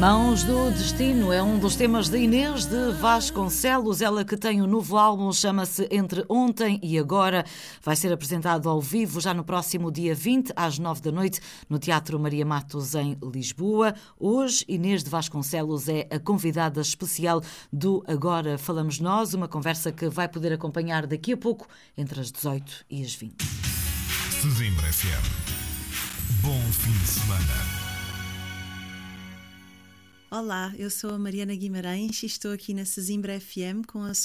Mãos do Destino é um dos temas de Inês de Vasconcelos, ela que tem um novo álbum, chama-se Entre Ontem e Agora. Vai ser apresentado ao vivo já no próximo dia 20, às 9 da noite, no Teatro Maria Matos, em Lisboa. Hoje, Inês de Vasconcelos é a convidada especial do Agora Falamos Nós, uma conversa que vai poder acompanhar daqui a pouco, entre as 18 e as 20. Sesimbra FM. Bom fim de semana. Olá, eu sou a Mariana Guimarães e estou aqui na Sesimbra FM com a